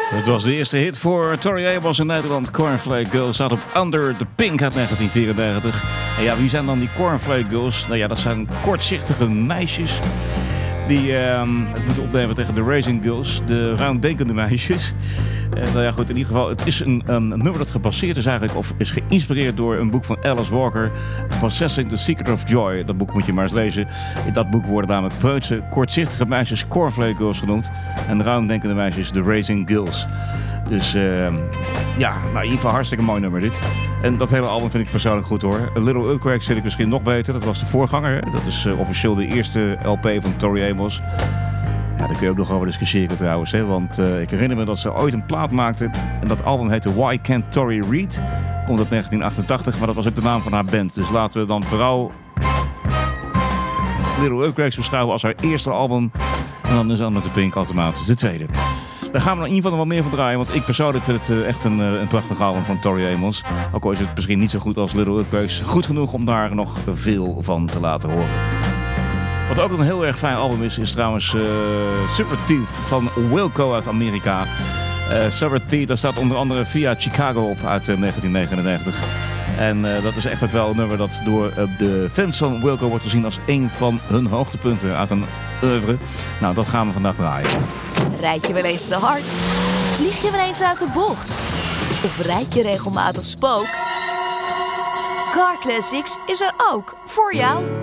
Het was de eerste hit voor Tori Amos in Nederland. Cornflake Girls staat op Under the Pink uit 1934. En ja, wie zijn dan die Cornflake Girls? Nou ja, dat zijn kortzichtige meisjes die het moeten opnemen tegen de Racing Girls, de ruimdenkende meisjes. Nou ja, goed, in ieder geval, het is een nummer dat gebaseerd is eigenlijk, of is geïnspireerd door een boek van Alice Walker, Possessing the Secret of Joy. Dat boek moet je maar eens lezen. In dat boek worden namelijk preutse, kortzichtige meisjes Cornflake Girls genoemd en de ruimdenkende meisjes de Racing Girls. Dus ja, nou in ieder geval hartstikke mooi nummer dit. En dat hele album vind ik persoonlijk goed hoor. A Little Earthquake vind ik misschien nog beter. Dat was de voorganger. Dat is officieel de eerste LP van Tori Amos. Ja, daar kun je ook nog over discussiëren trouwens. Hè? Want ik herinner me dat ze ooit een plaat maakte. En dat album heette Why Can't Tori Read? Komt uit 1988, maar dat was ook de naam van haar band. Dus laten we dan vooral Little Earthquakes beschouwen als haar eerste album. En dan is Under the Pink automatisch de tweede. Daar gaan we er in ieder geval nog wel meer van draaien. Want ik persoonlijk vind het echt een prachtig album van Tori Amos. Ook al is het misschien niet zo goed als Little Earthquakes. Goed genoeg om daar nog veel van te laten horen. Wat ook een heel erg fijn album is trouwens Super Teeth van Wilco uit Amerika. Super Teeth, daar staat onder andere Via Chicago op uit 1999. En dat is echt ook wel een nummer dat door de fans van Wilco wordt gezien als een van hun hoogtepunten uit een oeuvre. Nou, dat gaan we vandaag draaien. Rijd je wel eens te hard? Vlieg je wel eens uit de bocht? Of rijd je regelmatig spook? Car Classics is er ook voor jou.